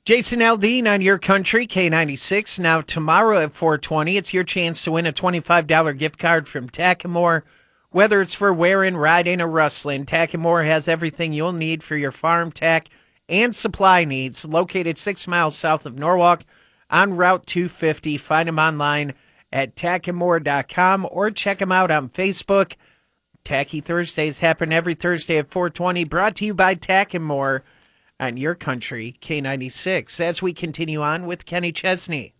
Jason Aldean on Your Country, K96. Now, tomorrow at 4:20, it's your chance to win a $25 gift card from Tackmore. Whether it's for wearing, riding, or rustling, Tackmore has everything you'll need for your farm, tack, and supply needs. Located 6 miles south of Norwalk on Route 250. Find them online at tackmore.com or check them out on Facebook. Tacky Thursdays happen every Thursday at 4:20. Brought to you by Tackmore on Your Country, K96. As we continue on with Kenny Chesney.